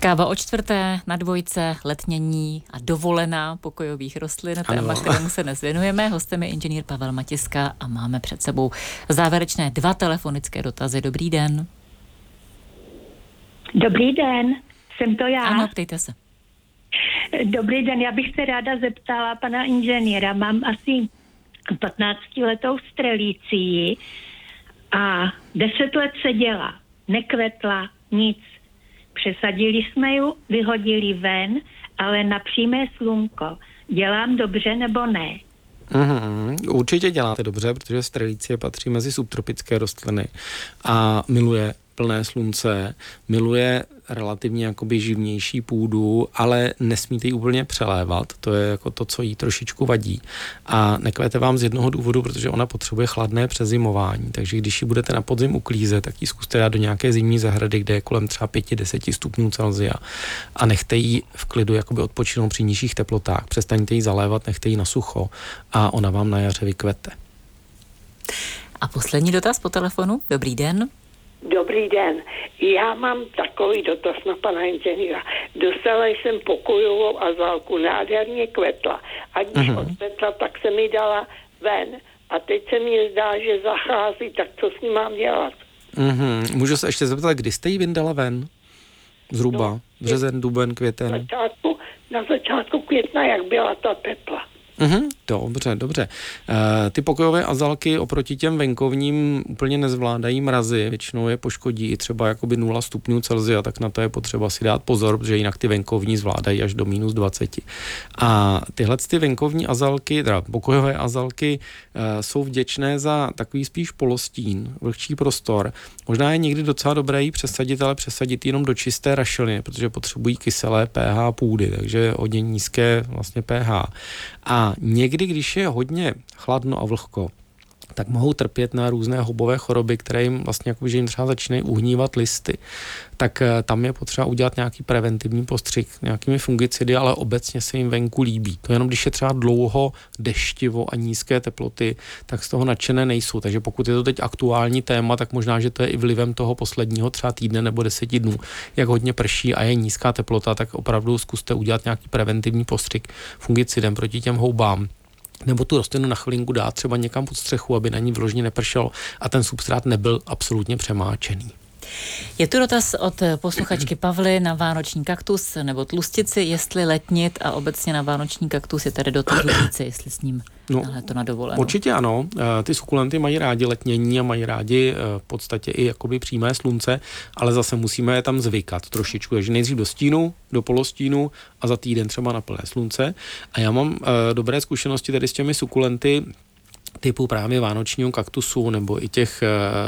Káva o čtvrté, na dvojce, letnění a dovolená pokojových rostlin, téma, kterému se dnes věnujeme. Hostem je inženýr Pavel Matiska a máme před sebou závěrečné 2 telefonické dotazy. Dobrý den. Dobrý den, jsem to já. Ano, ptejte se. Dobrý den, já bych se ráda zeptala pana inženýra. Mám asi 15letou strelícii a 10 let seděla, nekvetla, nic. Přesadili jsme ju, vyhodili ven, ale na přímé slunko. Dělám dobře nebo ne? Určitě děláte dobře, protože strelicie patří mezi subtropické rostliny a miluje plné slunce, miluje relativně jakoby živnější půdu, ale nesmíte ji úplně přelévat, to je jako to, co jí trošičku vadí. A nekvete vám z jednoho důvodu, protože ona potřebuje chladné přezimování, takže když ji budete na podzim uklízet, tak ji zkuste dát do nějaké zimní zahrady, kde je kolem třeba 5-10 stupňů Celsia a nechte ji v klidu jakoby odpočinout při nižších teplotách, přestaňte ji zalévat, nechte ji na sucho a ona vám na jaře vykvete. A poslední dotaz po telefonu. Dobrý den. Dobrý den. Já mám takový dotaz na pana inženýra. Dostala jsem pokojovou azalku, nádherně kvetla. A když odkvetla, tak se mi dala ven. A teď se mi zdá, že zachází, tak co s ní mám dělat? Můžu se ještě zeptat, kdy jste ji vyndala ven? Zhruba? Březen, duben, květen? Na začátku května, jak byla ta tepla. Dobře. Ty pokojové azalky oproti těm venkovním úplně nezvládají mrazy, většinou je poškodí i třeba jakoby 0 stupňů Celsia, tak na to je potřeba si dát pozor, protože jinak ty venkovní zvládají až do -20. A tyhle ty venkovní azalky, teda pokojové azalky, jsou vděčné za takový spíš polostín, vlhčí prostor. Možná je někdy docela dobré jí přesadit, ale přesadit jenom do čisté rašeliny, protože potřebují kyselé pH půdy, takže hodně nízké vlastně pH. A někdy, když je hodně chladno a vlhko, tak mohou trpět na různé houbové choroby, které jim vlastně jako, že jim třeba začínají uhnívat listy. Tak tam je potřeba udělat nějaký preventivní postřik nějakými fungicidy, ale obecně se jim venku líbí. To jenom když je třeba dlouho deštivo a nízké teploty, tak z toho nadšené nejsou. Takže pokud je to teď aktuální téma, tak možná, že to je i vlivem toho posledního třeba týdne nebo 10 dnů, jak hodně prší a je nízká teplota, tak opravdu zkuste udělat nějaký preventivní postřik fungicidem proti těm houbám. Nebo tu rostlinu na chvilinku dát třeba někam pod střechu, aby na ní vložně nepršelo a ten substrát nebyl absolutně přemáčený. Je tu dotaz od posluchačky Pavly na vánoční kaktus nebo tlustici, jestli letnit a obecně na vánoční kaktus je tady dotaz říci, jestli s ním to na dovolenou. Určitě ano. Ty sukulenty mají rádi letnění a mají rádi v podstatě i jakoby přímé slunce, ale zase musíme je tam zvykat trošičku, takže nejdřív do stínu, do polostínu a za týden třeba na plné slunce. A já mám dobré zkušenosti tady s těmi sukulenty typu právě vánočního kaktusu nebo i těch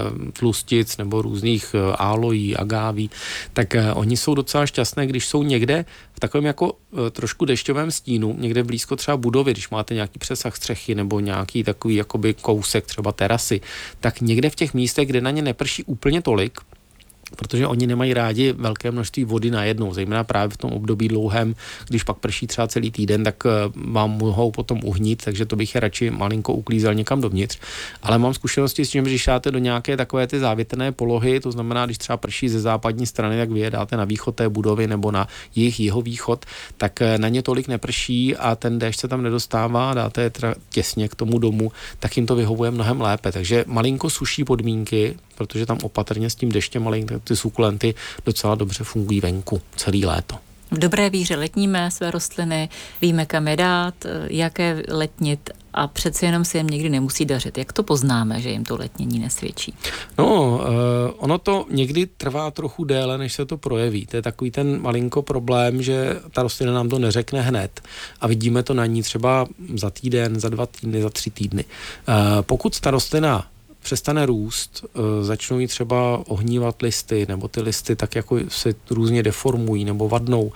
tlustic nebo různých álojí, agáví, tak oni jsou docela šťastné, když jsou někde v takovém jako trošku dešťovém stínu, někde blízko třeba budovy, když máte nějaký přesah střechy nebo nějaký takový jakoby kousek třeba terasy, tak někde v těch místech, kde na ně neprší úplně tolik, protože oni nemají rádi velké množství vody najednou, zejména právě v tom období dlouhém, když pak prší třeba celý týden, tak vám mohou potom uhnít, takže to bych je radši malinko uklízel někam dovnitř. Ale mám zkušenosti s tím, že když dáte do nějaké takové ty závětrné polohy, to znamená, když třeba prší ze západní strany, tak vy je dáte na východ té budovy nebo na jihovýchod, tak na ně tolik neprší a ten déšť se tam nedostává, dáte je těsně k tomu domu, tak jim to vyhovuje mnohem lépe. Takže malinko suší podmínky, protože tam opatrně s tím deštěm malinko ty sukulenty docela dobře fungují venku celý léto. V dobré víře letníme své rostliny, víme, kam je dát, jaké letnit a přeci jenom se jim někdy nemusí dařit. Jak to poznáme, že jim to letnění nesvědčí? Ono to někdy trvá trochu déle, než se to projeví. To je takový ten malinko problém, že ta rostlina nám to neřekne hned a vidíme to na ní třeba za týden, za 2 týdny, za 3 týdny. Pokud ta rostlina přestane růst, začnou jí třeba ohnívat listy, nebo ty listy tak jako se různě deformují nebo vadnou,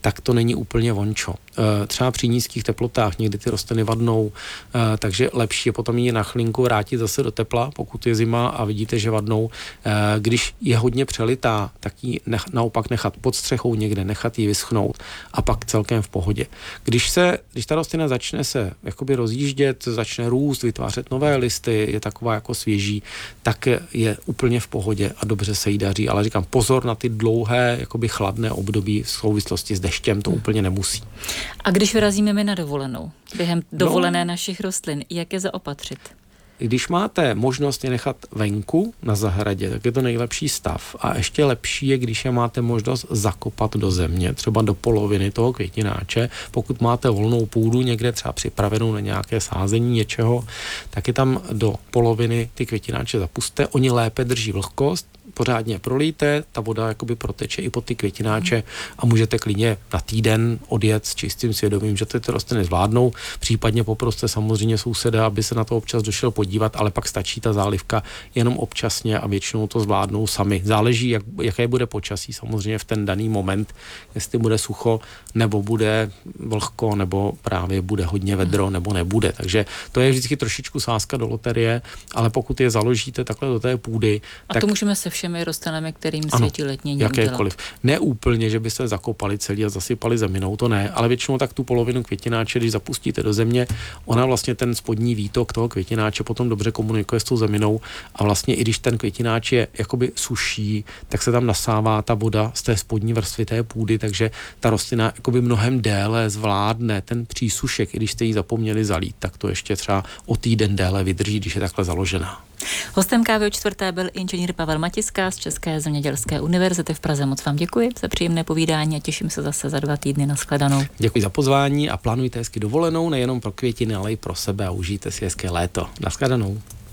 tak to není úplně vončo. Třeba při nízkých teplotách někdy ty rostliny vadnou, takže lepší je potom ji na chvilinku vrátit zase do tepla, pokud je zima a vidíte, že vadnou. Když je hodně přelitá, tak ji naopak nechat pod střechou někde, nechat ji vyschnout a pak celkem v pohodě. Když ta rostlina začne se jakoby rozjíždět, začne růst, vytvářet nové listy, je taková jako svěží, tak je úplně v pohodě a dobře se jí daří. Ale říkám, pozor na ty dlouhé, jakoby chladné období v souvislosti s deštěm, to úplně nemusí. A když vyrazíme my na dovolenou, během dovolené našich rostlin, jak je zaopatřit? Když máte možnost je nechat venku na zahradě, tak je to nejlepší stav. A ještě lepší je, když je máte možnost zakopat do země, třeba do poloviny toho květináče. Pokud máte volnou půdu někde třeba připravenou na nějaké sázení něčeho, tak je tam do poloviny ty květináče zapuste. Oni lépe drží vlhkost, pořádně prolijte, ta voda jakoby proteče i pod ty květináče a můžete klidně na týden odjet s čistým svědomím, že ty rostliny zvládnou. Případně poproste samozřejmě souseda, aby se na to občas došel podívat, ale pak stačí ta zálivka jenom občasně a většinou to zvládnou sami. Záleží, jaké bude počasí samozřejmě v ten daný moment, jestli bude sucho, nebo bude vlhko, nebo právě bude hodně vedro, nebo nebude. Takže to je vždycky trošičku sázka do loterie, ale pokud je založíte takhle do té půdy, a tak to můžeme se všemi rostlinami, kterým světí letnění jakékoliv. Ne úplně, že byste zakopali celý a zasypali zeminou, to ne, ale většinou tak tu polovinu květináče, když zapustíte do země, ona vlastně ten spodní výtok toho květináče potom dobře komunikuje s tou zeminou a vlastně i když ten květináč je jakoby suší, tak se tam nasává ta voda z té spodní vrstvy té půdy, takže ta rostlina jakoby mnohem déle zvládne ten přísušek, i když jste ji zapomněli zalít, tak to ještě třeba o týden déle vydrží, když je takhle založená. Hostem Kávy o čtvrté byl inženýr Pavel Matiska z České zemědělské univerzity v Praze. Moc vám děkuji za příjemné povídání a těším se zase za 2 týdny. Nashledanou. Děkuji za pozvání a plánujte hezky dovolenou nejenom pro květiny, ale i pro sebe a užijte si hezké léto. Nashledanou.